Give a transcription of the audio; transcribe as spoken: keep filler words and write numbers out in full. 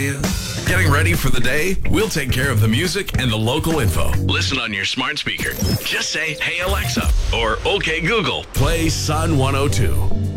you. Getting ready for the day? We'll take care of the music and the local info. Listen on your smart speaker. Just say, "Hey Alexa," or "Okay Google, play Sun one oh two."